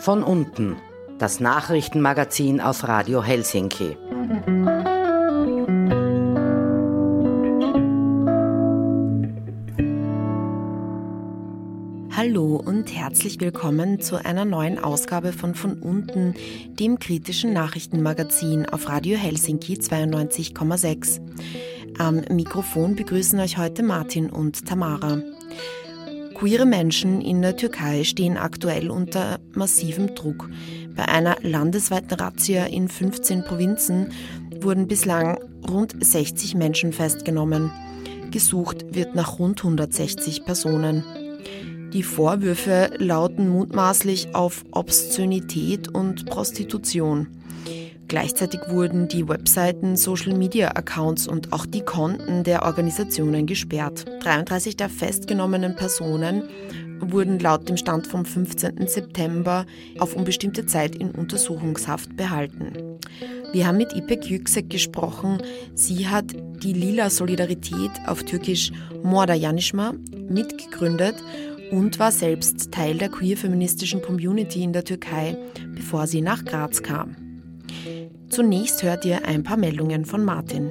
Von unten, das Nachrichtenmagazin auf Radio Helsinki. Hallo und herzlich willkommen zu einer neuen Ausgabe von unten, dem kritischen Nachrichtenmagazin auf Radio Helsinki 92,6. Am Mikrofon begrüßen euch heute Martin und Tamara. Queere Menschen in der Türkei stehen aktuell unter massivem Druck. Bei einer landesweiten Razzia in 15 Provinzen wurden bislang rund 60 Menschen festgenommen. Gesucht wird nach rund 160 Personen. Die Vorwürfe lauten mutmaßlich auf Obszönität und Prostitution. Gleichzeitig wurden die Webseiten, Social-Media-Accounts und auch die Konten der Organisationen gesperrt. 33 der festgenommenen Personen wurden laut dem Stand vom 15. September auf unbestimmte Zeit in Untersuchungshaft behalten. Wir haben mit İpek Yüksek gesprochen. Sie hat die Lila Solidarität, auf Türkisch Mor Dayanışma, mitgegründet und war selbst Teil der queer-feministischen Community in der Türkei, bevor sie nach Graz kam. Zunächst hört ihr ein paar Meldungen von Martin.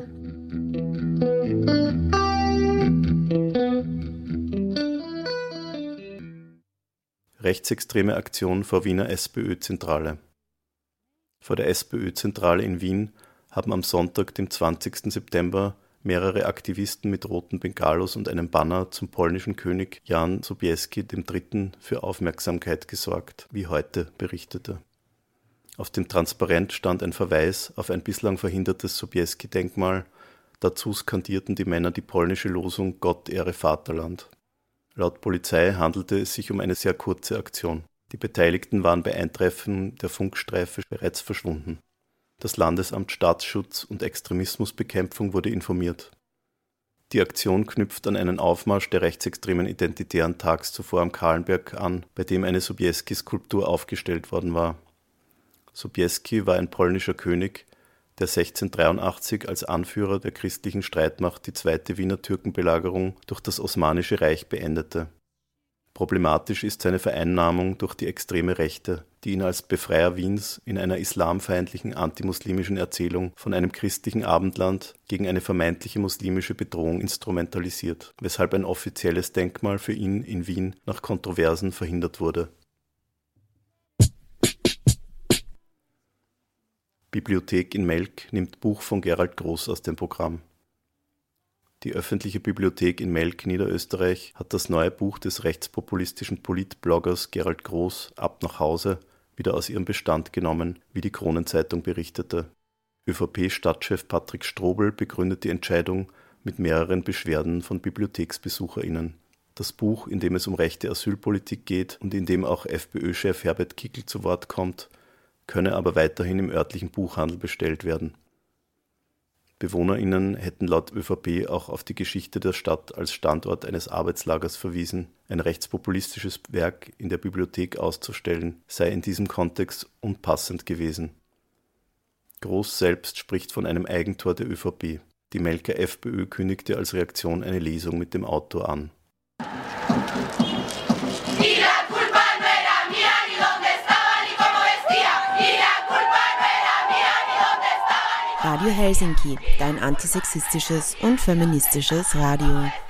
Rechtsextreme Aktion vor Wiener SPÖ-Zentrale. Vor der SPÖ-Zentrale in Wien haben am Sonntag, dem 20. September, mehrere Aktivisten mit roten Bengalos und einem Banner zum polnischen König Jan Sobieski III. Für Aufmerksamkeit gesorgt, wie heute berichtete. Auf dem Transparent stand ein Verweis auf ein bislang verhindertes Sobieski-Denkmal. Dazu skandierten die Männer die polnische Losung Gott ehre Vaterland. Laut Polizei handelte es sich um eine sehr kurze Aktion. Die Beteiligten waren bei Eintreffen der Funkstreife bereits verschwunden. Das Landesamt Staatsschutz und Extremismusbekämpfung wurde informiert. Die Aktion knüpft an einen Aufmarsch der rechtsextremen Identitären tags zuvor am Kahlenberg an, bei dem eine Sobieski-Skulptur aufgestellt worden war. Sobieski war ein polnischer König, der 1683 als Anführer der christlichen Streitmacht die zweite Wiener Türkenbelagerung durch das Osmanische Reich beendete. Problematisch ist seine Vereinnahmung durch die extreme Rechte, die ihn als Befreier Wiens in einer islamfeindlichen antimuslimischen Erzählung von einem christlichen Abendland gegen eine vermeintliche muslimische Bedrohung instrumentalisiert, weshalb ein offizielles Denkmal für ihn in Wien nach Kontroversen verhindert wurde. Bibliothek in Melk nimmt Buch von Gerald Groß aus dem Programm. Die öffentliche Bibliothek in Melk, Niederösterreich, hat das neue Buch des rechtspopulistischen Politbloggers Gerald Groß Ab nach Hause wieder aus ihrem Bestand genommen, wie die Kronenzeitung berichtete. ÖVP-Stadtchef Patrick Strobel begründet die Entscheidung mit mehreren Beschwerden von BibliotheksbesucherInnen. Das Buch, in dem es um rechte Asylpolitik geht und in dem auch FPÖ-Chef Herbert Kickl zu Wort kommt, könne aber weiterhin im örtlichen Buchhandel bestellt werden. BewohnerInnen hätten laut ÖVP auch auf die Geschichte der Stadt als Standort eines Arbeitslagers verwiesen. Ein rechtspopulistisches Werk in der Bibliothek auszustellen, sei in diesem Kontext unpassend gewesen. Groß selbst spricht von einem Eigentor der ÖVP. Die Melker FPÖ kündigte als Reaktion eine Lesung mit dem Autor an. Radio Helsinki, dein antisexistisches und feministisches Radio.